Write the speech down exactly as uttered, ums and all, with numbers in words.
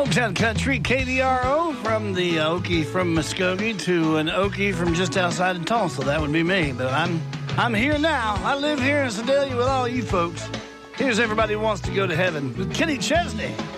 Hometown Country, K D R O, from the Okie from Muskogee to an Okie from just outside of Tulsa. That would be me, but I'm I'm here now. I live here in Sedalia with all you folks. Here's Everybody Wants to Go to Heaven with Kenny Chesney.